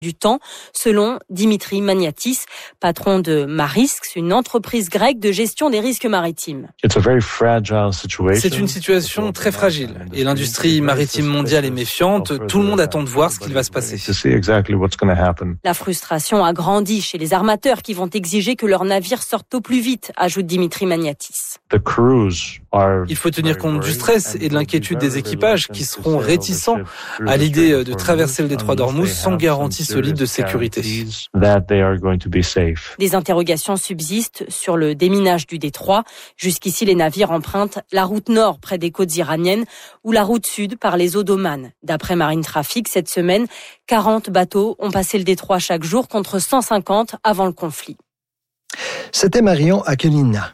du temps, selon Dimitri Maniatis, patron de Marisks, une entreprise grecque de gestion des risques maritimes. C'est une situation très fragile et l'industrie maritime mondiale est méfiante. Tout le monde attend de voir ce qu'il va se passer. La frustration a grandi chez les armateurs qui vont exiger que leurs navires sortent au plus vite, ajoute Dimitri Maniatis. Il faut tenir compte du stress et de l'inquiétude des équipages qui seront réticents à l'idée de traverser le détroit d'Ormuz sans garantie solide de sécurité. Des interrogations subsistent sur le déminage du détroit. Jusqu'ici, les navires empruntent la route nord près des côtes iraniennes ou la route sud par les eaux d'Oman. D'après Marine Traffic, cette semaine, 40 bateaux ont passé le détroit chaque jour contre 150 avant le conflit. C'était Marion Aquilina.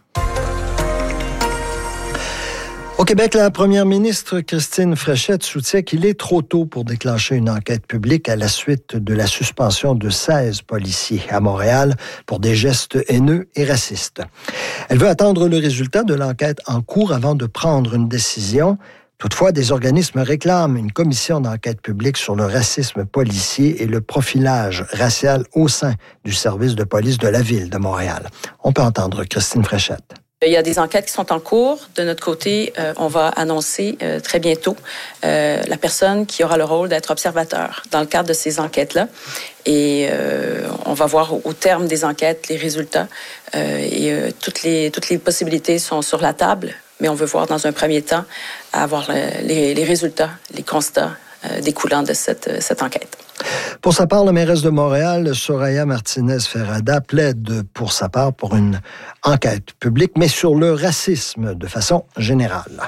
Au Québec, la première ministre Christine Fréchette soutient qu'il est trop tôt pour déclencher une enquête publique à la suite de la suspension de 16 policiers à Montréal pour des gestes haineux et racistes. Elle veut attendre le résultat de l'enquête en cours avant de prendre une décision. Toutefois, des organismes réclament une commission d'enquête publique sur le racisme policier et le profilage racial au sein du service de police de la ville de Montréal. On peut entendre Christine Fréchette. Il y a des enquêtes qui sont en cours. De notre côté, on va annoncer très bientôt la personne qui aura le rôle d'être observateur dans le cadre de ces enquêtes-là. Et on va voir au terme des enquêtes les résultats. Toutes les possibilités sont sur la table, mais on veut voir dans un premier temps avoir les résultats, les constats découlant de cette enquête. Pour sa part, la mairesse de Montréal, Soraya Martinez-Ferrada, plaide pour sa part pour une enquête publique, mais sur le racisme de façon générale.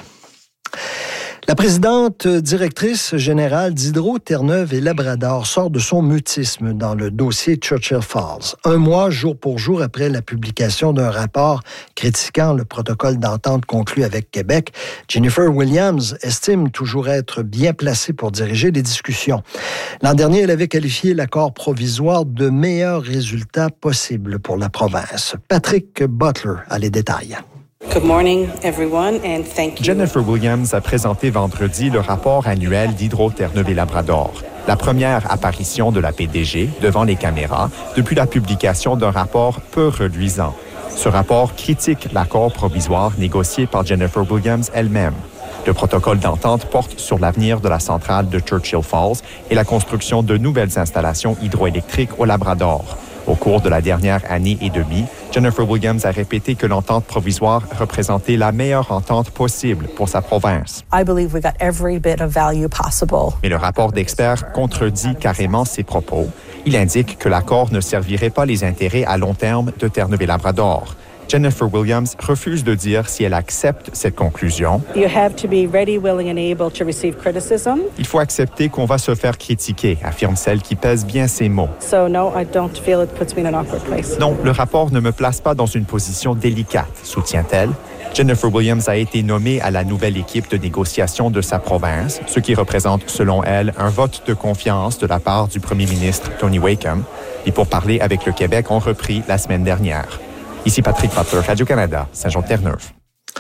La présidente directrice générale d'Hydro Terre-Neuve et Labrador sort de son mutisme dans le dossier Churchill Falls. Un mois, jour pour jour, après la publication d'un rapport critiquant le protocole d'entente conclu avec Québec, Jennifer Williams estime toujours être bien placée pour diriger les discussions. L'an dernier, elle avait qualifié l'accord provisoire de meilleur résultat possible pour la province. Patrick Butler a les détails. Good morning, everyone, and thank you. Jennifer Williams a présenté vendredi le rapport annuel d'Hydro Terre-Neuve et Labrador. La première apparition de la PDG devant les caméras depuis la publication d'un rapport peu reluisant. Ce rapport critique l'accord provisoire négocié par Jennifer Williams elle-même. Le protocole d'entente porte sur l'avenir de la centrale de Churchill Falls et la construction de nouvelles installations hydroélectriques au Labrador. Au cours de la dernière année et demie, Jennifer Williams a répété que l'entente provisoire représentait la meilleure entente possible pour sa province. I believe we got every bit of value possible. Mais le rapport d'experts contredit carrément ses propos. Il indique que l'accord ne servirait pas les intérêts à long terme de Terre-Neuve et Labrador. Jennifer Williams refuse de dire si elle accepte cette conclusion. You have to be ready, willing and able to receive criticism. Il faut accepter qu'on va se faire critiquer, affirme celle qui pèse bien ses mots. So no, I don't feel it puts me in an awkward place. Non, le rapport ne me place pas dans une position délicate, soutient-elle. Jennifer Williams a été nommée à la nouvelle équipe de négociation de sa province, ce qui représente, selon elle, un vote de confiance de la part du premier ministre Tony Wakeham. Les pourparlers avec le Québec ont repris la semaine dernière. Ici Patrick Butler, Radio-Canada, Saint-Jean-de-Terre-Neuve.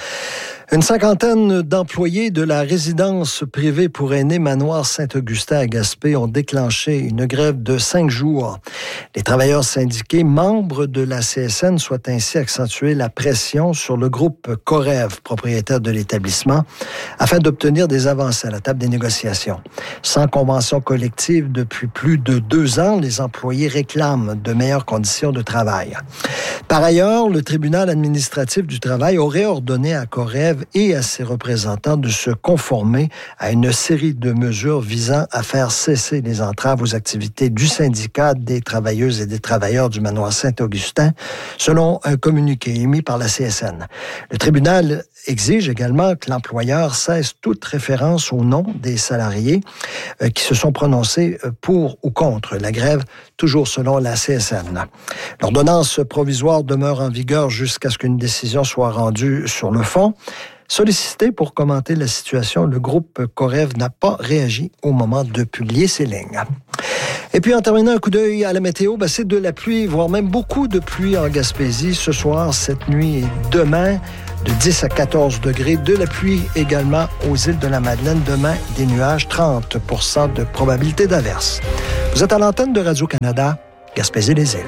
Une cinquantaine d'employés de la résidence privée pour aînés Manoir Saint-Augustin à Gaspé ont déclenché une grève de 5 jours. Les travailleurs syndiqués, membres de la CSN, souhaitent ainsi accentuer la pression sur le groupe Corev, propriétaire de l'établissement, afin d'obtenir des avancées à la table des négociations. Sans convention collective depuis plus de 2 ans, les employés réclament de meilleures conditions de travail. Par ailleurs, le tribunal administratif du travail aurait ordonné à Corev et à ses représentants de se conformer à une série de mesures visant à faire cesser les entraves aux activités du syndicat des travailleuses et des travailleurs du manoir Saint-Augustin, selon un communiqué émis par la CSN. Le tribunal exige également que l'employeur cesse toute référence au nom des salariés qui se sont prononcés pour ou contre la grève, toujours selon la CSN. L'ordonnance provisoire demeure en vigueur jusqu'à ce qu'une décision soit rendue sur le fond. Sollicité pour commenter la situation, le groupe Corev n'a pas réagi au moment de publier ses lignes. Et puis, en terminant, un coup d'œil à la météo, c'est de la pluie, voire même beaucoup de pluie en Gaspésie ce soir, cette nuit et demain, de 10 à 14 degrés. De la pluie également aux îles de la Madeleine. Demain, des nuages, 30% de probabilité d'averse. Vous êtes à l'antenne de Radio-Canada, Gaspésie-les-Îles.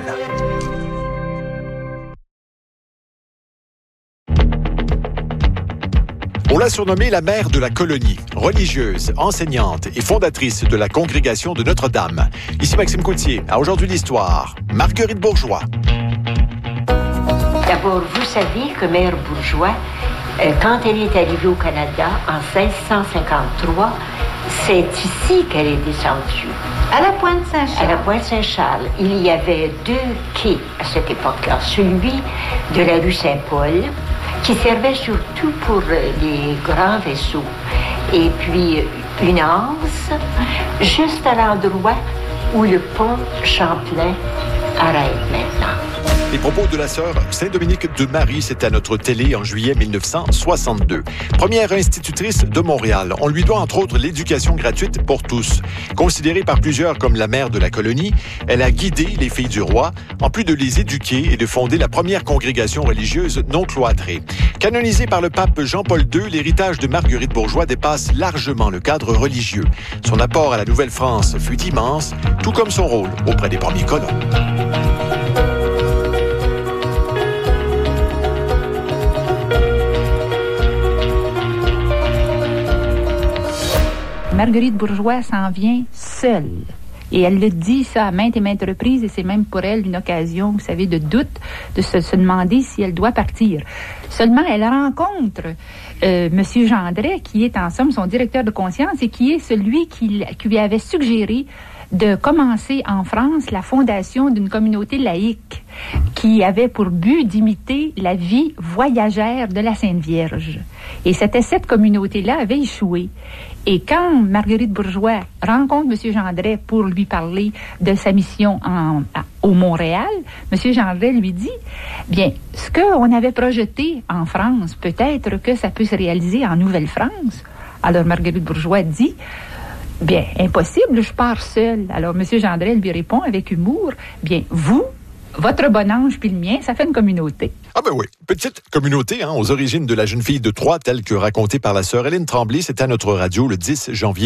On l'a surnommée la mère de la colonie, religieuse, enseignante et fondatrice de la congrégation de Notre-Dame. Ici Maxime Coutier, à Aujourd'hui l'Histoire, Marguerite Bourgeois. D'abord, vous savez que Mère Bourgeois, quand elle est arrivée au Canada en 1653, c'est ici qu'elle est descendue. À la Pointe-Saint-Charles. À la Pointe-Saint-Charles. Il y avait 2 quais à cette époque-là. Celui de la rue Saint-Paul, qui servait surtout pour les grands vaisseaux. Et puis une anse, juste à l'endroit où le pont Champlain arrête maintenant. Les propos de la sœur Saint-Dominique de Marie, c'était à notre télé en juillet 1962. Première institutrice de Montréal, on lui doit entre autres l'éducation gratuite pour tous. Considérée par plusieurs comme la mère de la colonie, elle a guidé les filles du roi, en plus de les éduquer et de fonder la première congrégation religieuse non cloîtrée. Canonisée par le pape Jean-Paul II, l'héritage de Marguerite Bourgeois dépasse largement le cadre religieux. Son apport à la Nouvelle-France fut immense, tout comme son rôle auprès des premiers colons. Marguerite Bourgeois s'en vient seule. Et elle le dit ça à maintes et maintes reprises, et c'est même pour elle une occasion, vous savez, de doute, de se demander si elle doit partir. Seulement, elle rencontre Monsieur Gendret, qui est en somme son directeur de conscience et qui est celui qui lui avait suggéré de commencer en France la fondation d'une communauté laïque qui avait pour but d'imiter la vie voyagère de la Sainte Vierge. Et cette communauté-là avait échoué. Et quand Marguerite Bourgeois rencontre M. Gendret pour lui parler de sa mission au Montréal, M. Gendret lui dit, bien, ce qu'on avait projeté en France, peut-être que ça peut se réaliser en Nouvelle-France. Alors Marguerite Bourgeois dit, bien, impossible, je pars seule. Alors M. Gendret lui répond avec humour, bien, vous, votre bon ange puis le mien, ça fait une communauté. Ah ben oui, petite communauté aux origines de la jeune fille de Troyes, telle que racontée par la sœur Hélène Tremblay. C'était à notre radio le 10 janvier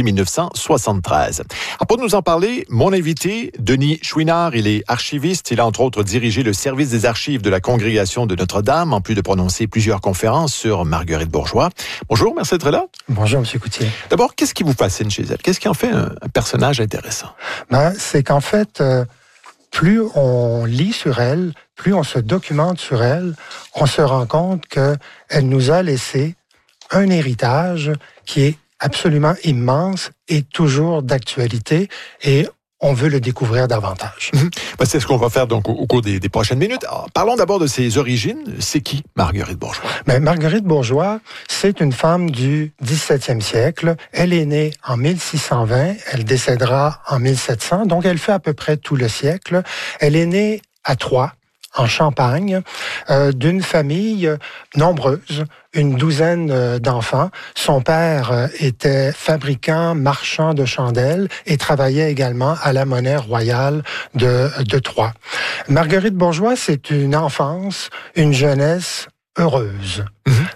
1973. Pour nous en parler, mon invité, Denis Chouinard, il est archiviste. Il a entre autres dirigé le service des archives de la congrégation de Notre-Dame, en plus de prononcer plusieurs conférences sur Marguerite Bourgeois. Bonjour, merci d'être là. Bonjour, M. Coutier. D'abord, qu'est-ce qui vous fascine chez elle? Qu'est-ce qui en fait un personnage intéressant? C'est qu'en fait, plus on lit sur elle, plus on se documente sur elle, on se rend compte qu'elle nous a laissé un héritage qui est absolument immense et toujours d'actualité, et on veut le découvrir davantage. C'est ce qu'on va faire donc au cours des prochaines minutes. Alors, parlons d'abord de ses origines. C'est qui Marguerite Bourgeois? Marguerite Bourgeois, c'est une femme du 17e siècle. Elle est née en 1620, elle décédera en 1700, donc elle fait à peu près tout le siècle. Elle est née à Troyes, en Champagne, d'une famille nombreuse, une douzaine d'enfants. Son père était fabricant, marchand de chandelles et travaillait également à la Monnaie royale de Troyes. Marguerite Bourgeois, c'est une enfance, une jeunesse heureuse.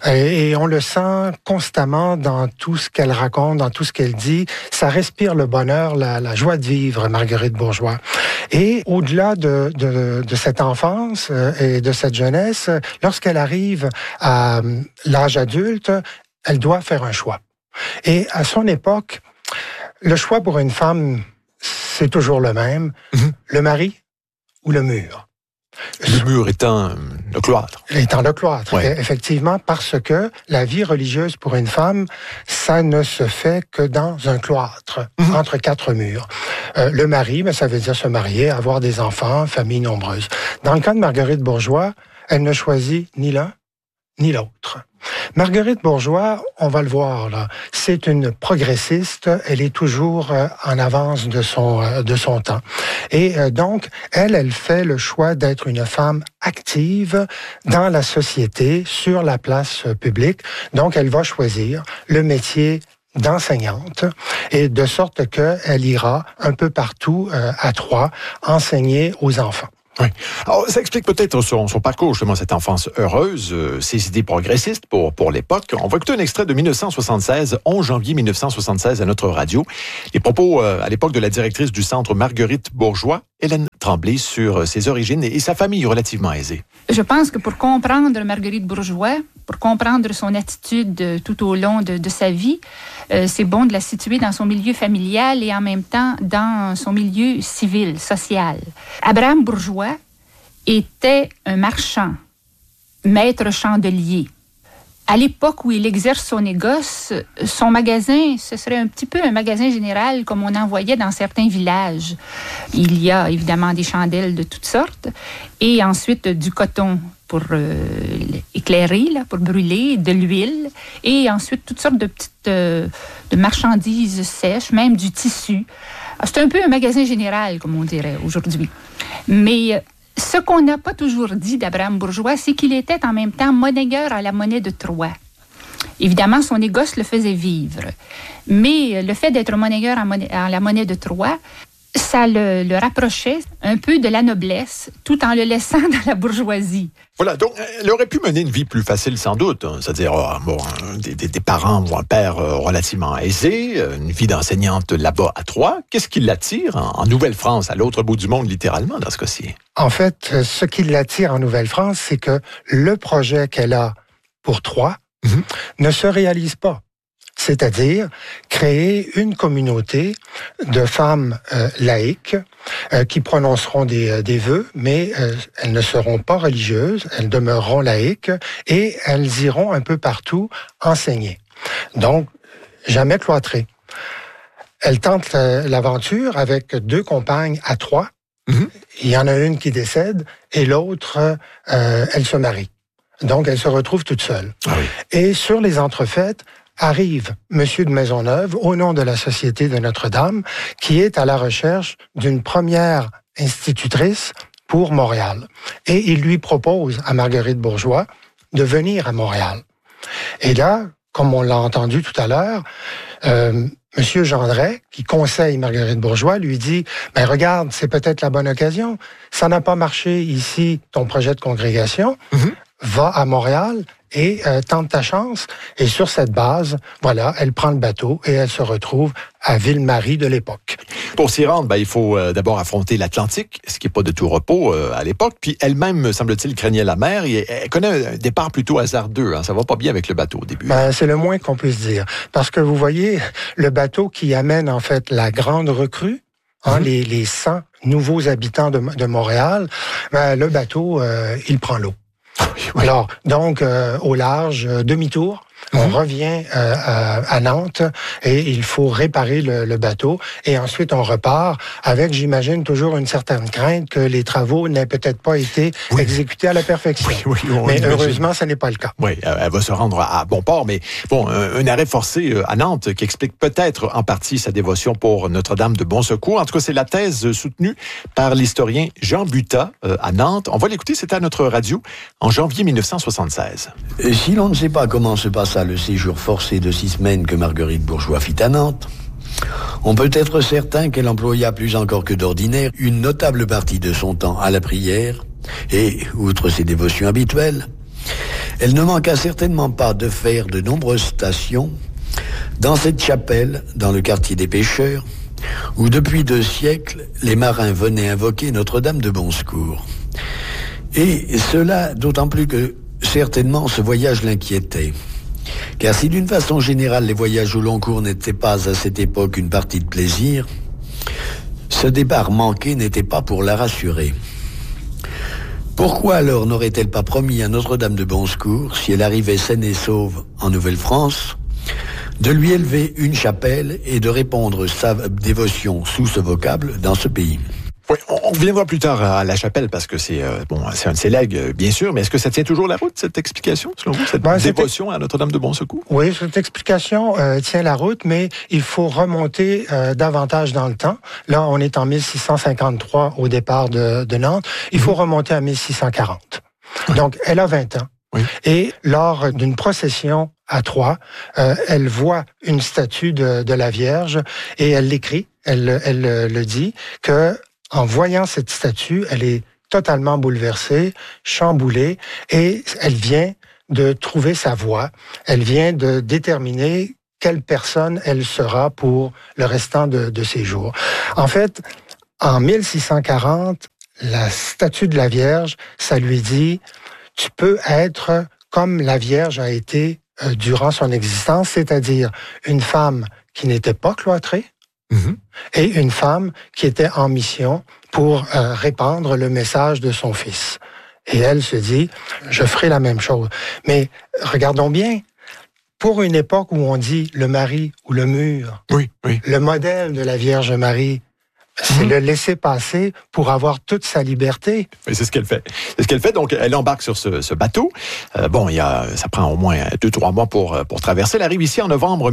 Et on le sent constamment dans tout ce qu'elle raconte, dans tout ce qu'elle dit. Ça respire le bonheur, la joie de vivre, Marguerite Bourgeois. Et au-delà de cette enfance et de cette jeunesse, lorsqu'elle arrive à l'âge adulte, elle doit faire un choix. Et à son époque, le choix pour une femme, c'est toujours le même. Le mari ou le mur. Le mur étant le cloître. Étant le cloître, ouais. Effectivement, parce que la vie religieuse pour une femme, ça ne se fait que dans un cloître, entre 4 murs. Le mari, ça veut dire se marier, avoir des enfants, famille nombreuse. Dans le cas de Marguerite Bourgeois, elle ne choisit ni l'un ni l'autre. Marguerite Bourgeois, on va le voir là, c'est une progressiste, elle est toujours en avance de son temps. Et donc, elle fait le choix d'être une femme active dans la société, sur la place publique. Donc, elle va choisir le métier d'enseignante, et de sorte qu'elle ira un peu partout à Troyes enseigner aux enfants. Oui. Alors, ça explique peut-être son parcours, justement, cette enfance heureuse, ses idées progressistes pour l'époque. On va écouter un extrait de 1976, 11 janvier 1976 à notre radio. Les propos à l'époque de la directrice du centre Marguerite Bourgeois, Hélène Tremblay, sur ses origines et sa famille relativement aisée. Je pense que pour comprendre Marguerite Bourgeois, pour comprendre son attitude tout au long de sa vie, c'est bon de la situer dans son milieu familial et en même temps dans son milieu civil, social. Abraham Bourgeois était un marchand, maître chandelier. À l'époque où il exerce son négoce, son magasin, ce serait un petit peu un magasin général comme on en voyait dans certains villages. Il y a évidemment des chandelles de toutes sortes et ensuite du coton pour éclairer, pour brûler, de l'huile et ensuite toutes sortes de petites de marchandises sèches, même du tissu. C'est un peu un magasin général, comme on dirait aujourd'hui. Mais ce qu'on n'a pas toujours dit d'Abraham Bourgeois, c'est qu'il était en même temps monnayeur à la monnaie de Troyes. Évidemment, son négoce le faisait vivre. Mais le fait d'être monnayeur à la monnaie de Troyes, ça le rapprochait un peu de la noblesse, tout en le laissant dans la bourgeoisie. Voilà, donc elle aurait pu mener une vie plus facile sans doute, hein, c'est-à-dire des parents ou un père relativement aisé, une vie d'enseignante là-bas à Troyes. Qu'est-ce qui l'attire en Nouvelle-France, à l'autre bout du monde littéralement dans ce cas-ci? En fait, ce qui l'attire en Nouvelle-France, c'est que le projet qu'elle a pour Troyes ne se réalise pas. C'est-à-dire créer une communauté de femmes laïques qui prononceront des vœux, mais elles ne seront pas religieuses, elles demeureront laïques et elles iront un peu partout enseigner. Donc, jamais cloîtrées. Elle tente l'aventure avec 2 compagnes à Troyes. Il y en a une qui décède et l'autre, elle se marie. Donc, elle se retrouve toute seule. Ah oui. Et sur les entrefaites, arrive Monsieur de Maisonneuve, au nom de la Société de Notre-Dame, qui est à la recherche d'une première institutrice pour Montréal. Et il lui propose à Marguerite Bourgeois de venir à Montréal. Et là, comme on l'a entendu tout à l'heure, Monsieur Gendret, qui conseille Marguerite Bourgeois, lui dit « Ben regarde, c'est peut-être la bonne occasion. Ça n'a pas marché ici, ton projet de congrégation. Va à Montréal et tente ta chance. » Et sur cette base, voilà, elle prend le bateau et elle se retrouve à Ville-Marie de l'époque. Pour s'y rendre, il faut d'abord affronter l'Atlantique, ce qui n'est pas de tout repos à l'époque. Puis elle-même, semble-t-il, craignait la mer. Et elle connaît un départ plutôt hasardeux. Hein. Ça va pas bien avec le bateau au début. C'est le moins qu'on puisse dire. Parce que vous voyez, le bateau qui amène en fait la grande recrue, les 100 nouveaux habitants de Montréal, le bateau, il prend l'eau. Oui. Alors, donc, au large, demi-tour, on revient à Nantes et il faut réparer le bateau. Et ensuite, on repart avec, j'imagine, toujours une certaine crainte que les travaux n'aient peut-être pas été exécutés à la perfection. Mais heureusement, ce n'est pas le cas. Oui, elle va se rendre à bon port. Mais bon, un arrêt forcé à Nantes qui explique peut-être en partie sa dévotion pour Notre-Dame de Bon Secours. En tout cas, c'est la thèse soutenue par l'historien Jean Butat à Nantes. On va l'écouter, c'était à notre radio en janvier 1976. Si l'on ne sait pas comment se passa le séjour forcé de 6 semaines que Marguerite Bourgeois fit à Nantes, on peut être certain qu'elle employa plus encore que d'ordinaire une notable partie de son temps à la prière et, outre ses dévotions habituelles, elle ne manqua certainement pas de faire de nombreuses stations dans cette chapelle, dans le quartier des pêcheurs, où depuis 2 siècles, les marins venaient invoquer Notre-Dame de Bon Secours. Et cela d'autant plus que certainement ce voyage l'inquiétait. Car si d'une façon générale les voyages au long cours n'étaient pas à cette époque une partie de plaisir, ce départ manqué n'était pas pour la rassurer. Pourquoi alors n'aurait-elle pas promis à Notre-Dame de Bon Secours, si elle arrivait saine et sauve en Nouvelle-France, de lui élever une chapelle et de répandre sa dévotion sous ce vocable dans ce pays? Oui, on reviendra plus tard à la chapelle parce que c'est un de ses legs, bien sûr, mais est-ce que ça tient toujours la route, cette explication, selon vous, cette dévotion à Notre-Dame de Bon Secours? Oui, cette explication tient la route, mais il faut remonter davantage dans le temps. Là, on est en 1653 au départ de Nantes. Il faut remonter à 1640. Donc, elle a 20 ans. Oui. Et lors d'une procession à Troyes, elle voit une statue de la Vierge et elle l'écrit, elle le dit, que en voyant cette statue, elle est totalement bouleversée, chamboulée, et elle vient de trouver sa voie. Elle vient de déterminer quelle personne elle sera pour le restant de ses jours. En fait, en 1640, la statue de la Vierge, ça lui dit, tu peux être comme la Vierge a été durant son existence, c'est-à-dire une femme qui n'était pas cloîtrée et une femme qui était en mission pour répandre le message de son fils. Et elle se dit, je ferai la même chose. Mais regardons bien, pour une époque où on dit le mari ou le mur, le modèle de la Vierge Marie, c'est le laisser passer pour avoir toute sa liberté. Oui, c'est ce qu'elle fait. C'est ce qu'elle fait. Donc, elle embarque sur ce bateau. Ça prend au moins 2-3 mois pour traverser. Elle arrive ici en novembre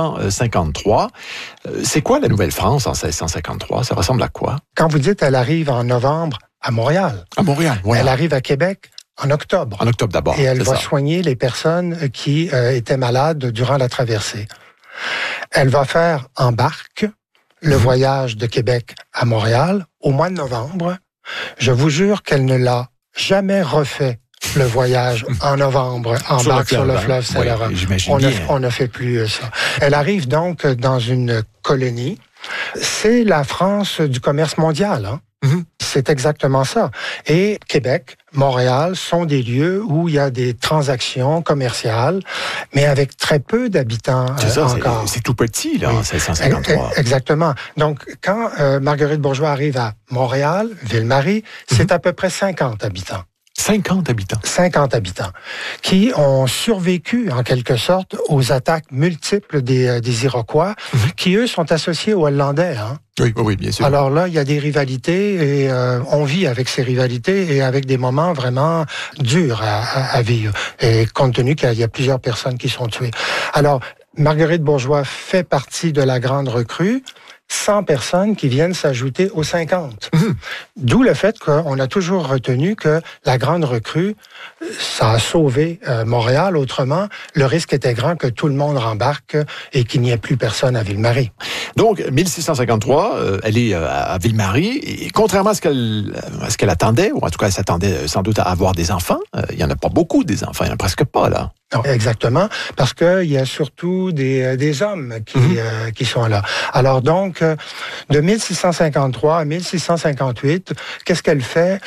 1653. C'est quoi la Nouvelle-France en 1653? Ça ressemble à quoi? Quand vous dites elle arrive en novembre à Montréal. À Montréal, oui. Elle arrive à Québec en octobre. En octobre d'abord. Et elle va soigner les personnes qui étaient malades durant la traversée. Elle va faire en barque le voyage de Québec à Montréal au mois de novembre. Je vous jure qu'elle ne l'a jamais refait, le voyage en novembre en barque sur le fleuve Saint-Laurent. On ne fait plus ça. Elle arrive donc dans une colonie. C'est la France du commerce mondial, hein? C'est exactement ça. Et Québec, Montréal sont des lieux où il y a des transactions commerciales, mais avec très peu d'habitants encore. C'est tout petit, là, en 1653. Exactement. Donc, quand Marguerite Bourgeois arrive à Montréal, Ville-Marie, c'est à peu près 50 habitants. 50 habitants. 50 habitants, qui ont survécu, en quelque sorte, aux attaques multiples des Iroquois, qui, eux, sont associés aux Hollandais, hein. Oui, bien sûr. Alors là, il y a des rivalités et on vit avec ces rivalités et avec des moments vraiment durs à vivre. Et compte tenu qu'il y a plusieurs personnes qui sont tuées. Alors, Marguerite Bourgeois fait partie de la grande recrue. 100 personnes qui viennent s'ajouter aux 50. D'où le fait qu'on a toujours retenu que la grande recrue, ça a sauvé Montréal. Autrement, le risque était grand que tout le monde rembarque et qu'il n'y ait plus personne à Ville-Marie. Donc, 1653, elle est à Ville-Marie. Et contrairement à ce qu'elle attendait, ou en tout cas, elle s'attendait sans doute à avoir des enfants, il n'y en a pas beaucoup des enfants, il n'y en a presque pas, là. Non, exactement, parce qu'il y a surtout des hommes qui sont là. Alors donc, de 1653 à 1658, qu'est-ce qu'elle fait?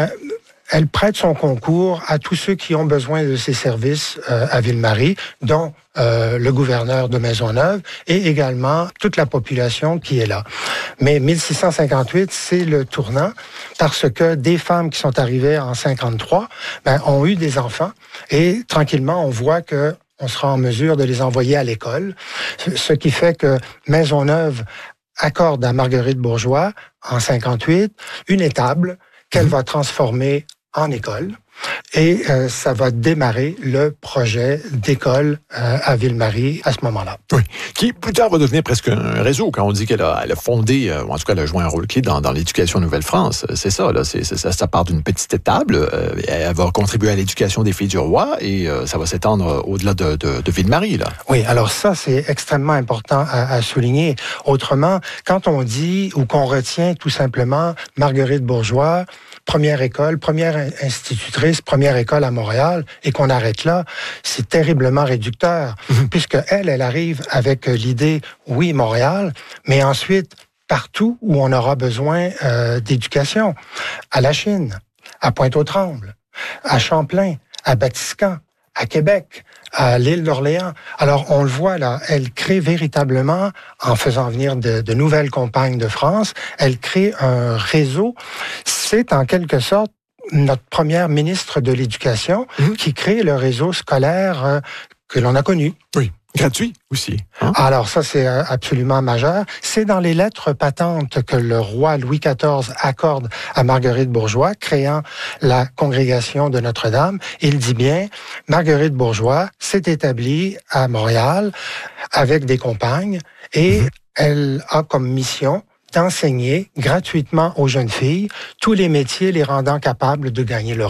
Elle prête son concours à tous ceux qui ont besoin de ses services à Ville-Marie, dont le gouverneur de Maisonneuve et également toute la population qui est là. Mais 1658, c'est le tournant parce que des femmes qui sont arrivées en 53 ont eu des enfants et tranquillement, on voit que on sera en mesure de les envoyer à l'école, ce qui fait que Maisonneuve accorde à Marguerite Bourgeois, en 58, une étable qu'elle va transformer en école. Et ça va démarrer le projet d'école à Ville-Marie à ce moment-là. Oui, qui plus tard va devenir presque un réseau. Quand on dit qu'elle a fondé, ou en tout cas elle a joué un rôle clé dans l'éducation Nouvelle-France, c'est ça, là, ça part d'une petite étable, elle va contribuer à l'éducation des filles du roi et ça va s'étendre au-delà de Ville-Marie, là. Oui, alors ça, c'est extrêmement important à souligner. Autrement, quand on dit ou qu'on retient tout simplement Marguerite Bourgeois, première école, première institutrice, première école à Montréal, et qu'on arrête là, c'est terriblement réducteur, puisque elle arrive avec l'idée, oui, Montréal, mais ensuite, partout où on aura besoin d'éducation, à la Chine, à Pointe-aux-Trembles, à Champlain, à Batiscan, à Québec, à l'île d'Orléans. Alors, on le voit là, elle crée véritablement, en faisant venir de nouvelles compagnes de France, elle crée un réseau. C'est en quelque sorte notre première ministre de l'Éducation qui crée le réseau scolaire que l'on a connu. Oui. Gratuit aussi. Hein? Alors ça, c'est absolument majeur. C'est dans les lettres patentes que le roi Louis XIV accorde à Marguerite Bourgeois, créant la congrégation de Notre-Dame. Il dit bien, Marguerite Bourgeois s'est établie à Montréal avec des compagnes et elle a comme mission d'enseigner gratuitement aux jeunes filles tous les métiers les rendant capables de gagner leur vie.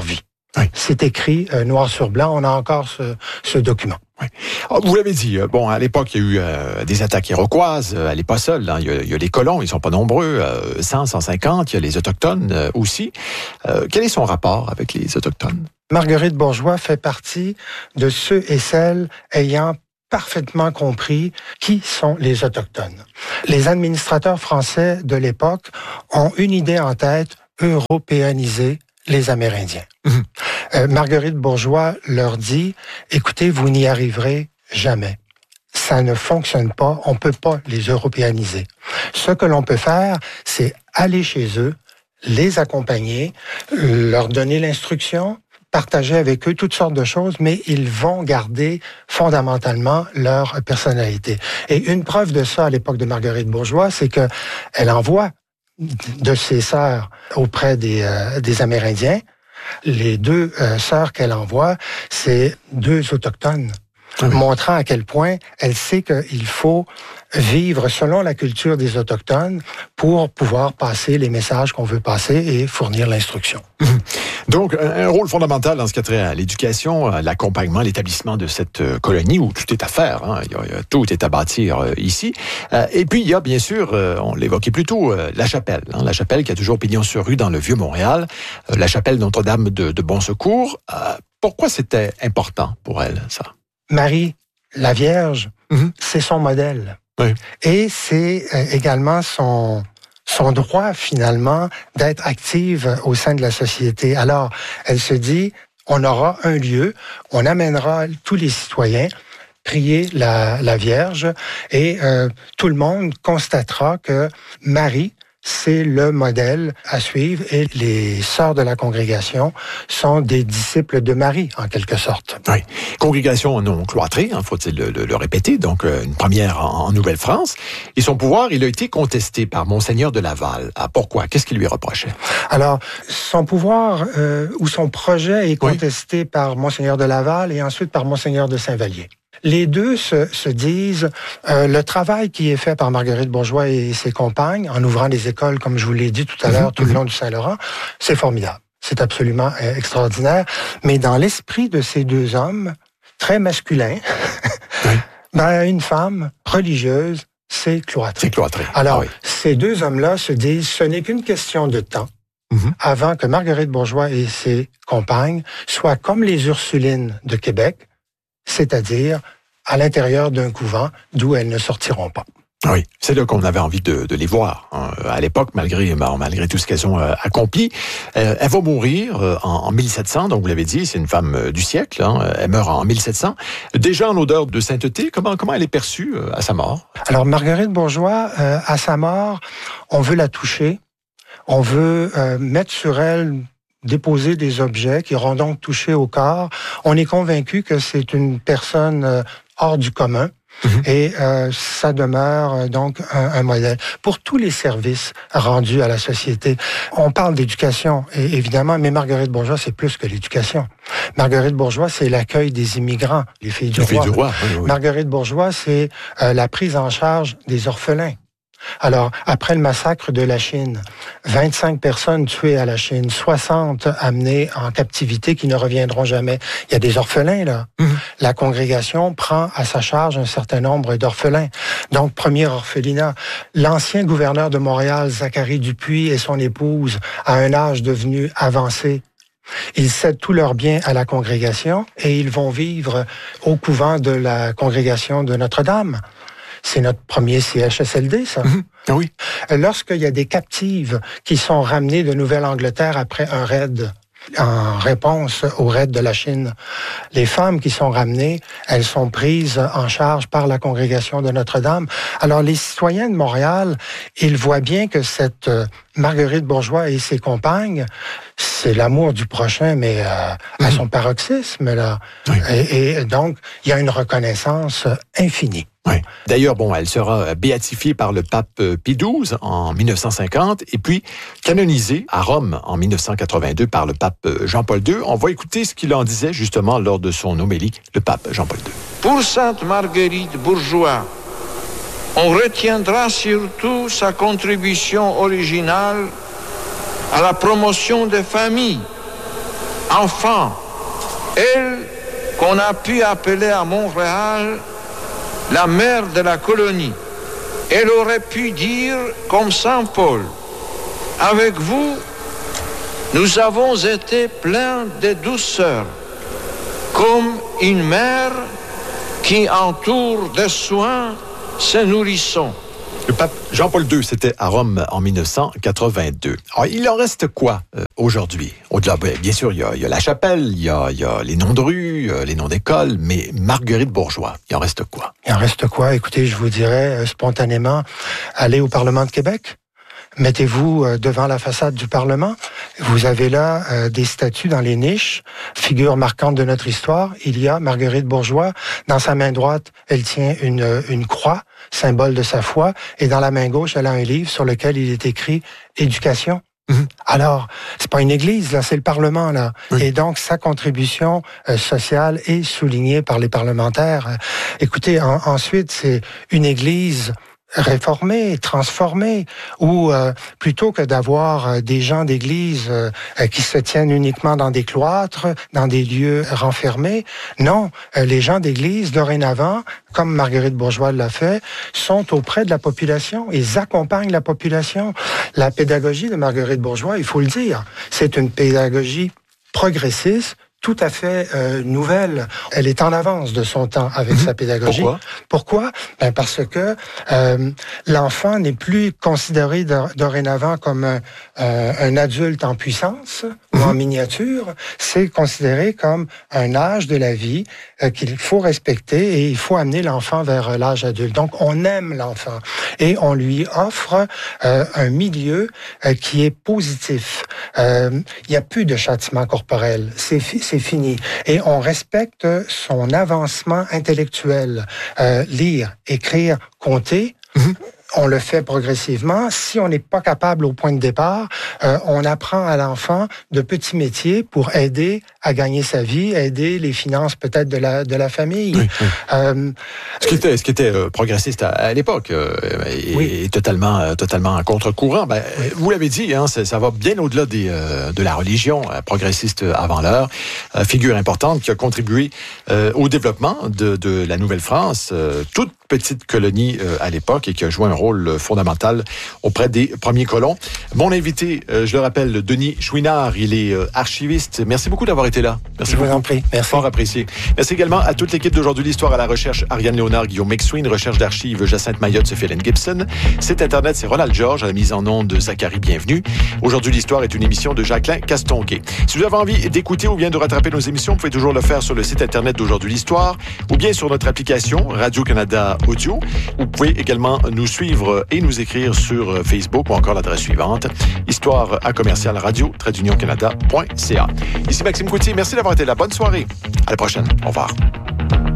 Oui. C'est écrit noir sur blanc. On a encore ce document. Oui. Vous l'avez dit, bon, à l'époque, il y a eu des attaques iroquoises. Elle n'est pas seule. Hein. Il y a les colons, ils sont pas nombreux, 100, 150. Il y a les Autochtones aussi. Quel est son rapport avec les Autochtones? Marguerite Bourgeois fait partie de ceux et celles ayant parfaitement compris qui sont les Autochtones. Les administrateurs français de l'époque ont une idée en tête, européaniser les Amérindiens. Marguerite Bourgeois leur dit, écoutez, vous n'y arriverez jamais. Ça ne fonctionne pas, on ne peut pas les européaniser. Ce que l'on peut faire, c'est aller chez eux, les accompagner, leur donner l'instruction, partager avec eux toutes sortes de choses, mais ils vont garder fondamentalement leur personnalité. Et une preuve de ça à l'époque de Marguerite Bourgeois, c'est que elle envoie de ses sœurs auprès des Amérindiens. Les deux sœurs qu'elle envoie, c'est deux autochtones, montrant à quel point elle sait qu'il faut vivre selon la culture des Autochtones pour pouvoir passer les messages qu'on veut passer et fournir l'instruction. Donc, un rôle fondamental dans ce qui a trait à l'éducation, à l'accompagnement, l'établissement de cette colonie où tout est à faire. Hein. Tout est à bâtir ici. Et puis, il y a bien sûr, on l'évoquait plus tôt, la chapelle. Hein. La chapelle qui a toujours pignon sur rue dans le Vieux-Montréal. La chapelle Notre-Dame de Bon Secours. Pourquoi c'était important pour elle, ça? Marie, la Vierge, c'est son modèle. Oui. Et c'est également son droit, finalement, d'être active au sein de la société. Alors, elle se dit, on aura un lieu, on amènera tous les citoyens prier la Vierge et tout le monde constatera que Marie, c'est le modèle à suivre et les sœurs de la congrégation sont des disciples de Marie, en quelque sorte. Oui. Congrégation non cloîtrée, hein, faut-il le répéter, donc une première en Nouvelle-France. Et son pouvoir, il a été contesté par Monseigneur de Laval. Ah, pourquoi? Qu'est-ce qu'il lui reprochait? Alors, son pouvoir ou son projet est contesté par Monseigneur de Laval et ensuite par Monseigneur de Saint-Vallier. Les deux se disent, le travail qui est fait par Marguerite Bourgeois et ses compagnes, en ouvrant des écoles, comme je vous l'ai dit tout à l'heure, tout le long du Saint-Laurent, c'est formidable. C'est absolument extraordinaire. Mais dans l'esprit de ces deux hommes, très masculins, une femme religieuse, c'est cloîtré. C'est cloîtré. Alors, ces deux hommes-là se disent, ce n'est qu'une question de temps avant que Marguerite Bourgeois et ses compagnes soient comme les Ursulines de Québec, c'est-à-dire à l'intérieur d'un couvent d'où elles ne sortiront pas. Oui, c'est là qu'on avait envie de les voir. À l'époque, malgré tout ce qu'elles ont accompli, elle va mourir en 1700, donc vous l'avez dit, c'est une femme du siècle, hein, elle meurt en 1700. Déjà en odeur de sainteté, comment elle est perçue à sa mort? Alors, Marguerite Bourgeois, à sa mort, on veut la toucher, on veut mettre sur elle déposer des objets qui auront donc touché au corps. On est convaincu que c'est une personne hors du commun et ça demeure donc un modèle pour tous les services rendus à la société. On parle d'éducation, évidemment, mais Marguerite Bourgeois, c'est plus que l'éducation. Marguerite Bourgeois, c'est l'accueil des immigrants, les filles du roi. Marguerite Bourgeois, c'est la prise en charge des orphelins. Alors, après le massacre de la Chine, 25 personnes tuées à la Chine, 60 amenées en captivité qui ne reviendront jamais. Il y a des orphelins, là. La congrégation prend à sa charge un certain nombre d'orphelins. Donc, premier orphelinat. L'ancien gouverneur de Montréal, Zacharie Dupuis, et son épouse, à un âge devenu avancé, ils cèdent tous leurs biens à la congrégation et ils vont vivre au couvent de la congrégation de Notre-Dame. C'est notre premier CHSLD, ça. Oui. Lorsqu'il y a des captives qui sont ramenées de Nouvelle-Angleterre après un raid, en réponse au raid de la Chine, les femmes qui sont ramenées, elles sont prises en charge par la congrégation de Notre-Dame. Alors, les citoyens de Montréal, ils voient bien que cette Marguerite Bourgeois et ses compagnes, c'est l'amour du prochain, mais à son paroxysme, là. Oui. Et donc, il y a une reconnaissance infinie. Oui. D'ailleurs, elle sera béatifiée par le pape Pie XII en 1950 et puis canonisée à Rome en 1982 par le pape Jean-Paul II. On va écouter ce qu'il en disait justement lors de son homélie, le pape Jean-Paul II. Pour Sainte Marguerite Bourgeois, on retiendra surtout sa contribution originale à la promotion des familles, Enfant, elle qu'on a pu appeler à Montréal la mère de la colonie. Elle aurait pu dire comme Saint Paul, avec vous, nous avons été pleins de douceur, comme une mère qui entoure de soins ses nourrissons. Le pape Jean-Paul II, c'était à Rome en 1982. Alors, il en reste quoi aujourd'hui? Au-delà, bien sûr, il y a la chapelle, il y a les noms de rues, les noms d'écoles, mais Marguerite Bourgeois, il en reste quoi? Il en reste quoi? Écoutez, je vous dirais spontanément, allez au Parlement de Québec. Mettez-vous devant la façade du Parlement. Vous avez là des statues dans les niches, figure marquante de notre histoire. Il y a Marguerite Bourgeois. Dans sa main droite, elle tient une croix, symbole de sa foi. Et dans la main gauche, elle a un livre sur lequel il est écrit « Éducation ». Alors, c'est pas une église, là, c'est le Parlement, là. Oui. Et donc, sa contribution sociale est soulignée par les parlementaires. Écoutez, ensuite, c'est une église réformer, transformer, ou plutôt que d'avoir des gens d'église qui se tiennent uniquement dans des cloîtres, dans des lieux renfermés. Non, les gens d'église, dorénavant, comme Marguerite Bourgeois l'a fait, sont auprès de la population. Ils accompagnent la population. La pédagogie de Marguerite Bourgeois, il faut le dire, c'est une pédagogie progressiste, tout à fait nouvelle. Elle est en avance de son temps avec sa pédagogie. Pourquoi? Ben parce que l'enfant n'est plus considéré dorénavant comme un adulte en puissance ou en miniature. C'est considéré comme un âge de la vie qu'il faut respecter et il faut amener l'enfant vers l'âge adulte. Donc, on aime l'enfant et on lui offre un milieu qui est positif. Il n'y a plus de châtiment corporel. C'est fini. Et on respecte son avancement intellectuel. Lire, écrire, compter, on le fait progressivement. Si on n'est pas capable au point de départ, on apprend à l'enfant de petits métiers pour aider à gagner sa vie, aider les finances peut-être de la famille. Oui, oui. Ce qui était progressiste à l'époque et totalement en contre-courant. Ben, oui. Vous l'avez dit, hein, ça va bien au-delà de la religion progressiste avant l'heure. Figure importante qui a contribué au développement de la Nouvelle-France, toute petite colonie à l'époque et qui a joué un rôle fondamental auprès des premiers colons. Mon invité, je le rappelle, Denis Chouinard, il est archiviste. Merci beaucoup d'avoir été là. Merci beaucoup. Je vous en prie. Merci. Fort apprécié. Merci également à toute l'équipe d'Aujourd'hui l'Histoire, à la recherche Ariane Léonard, Guillaume McSween, recherche d'archives Jacinthe Mayotte, Sophie Hélène Gibson. Site Internet, c'est Ronald Georges, à la mise en onde de Zachary Bienvenue. Aujourd'hui l'Histoire est une émission de Jacqueline Castonguay. Si vous avez envie d'écouter ou bien de rattraper nos émissions, vous pouvez toujours le faire sur le site Internet d'Aujourd'hui l'Histoire ou bien sur notre application Radio-Canada Audio. Vous pouvez également nous suivre et nous écrire sur Facebook ou encore l'adresse suivante, histoire@radio-canada.ca. Ici Maxime Coutier, merci d'avoir été là. Bonne soirée. À la prochaine. Au revoir.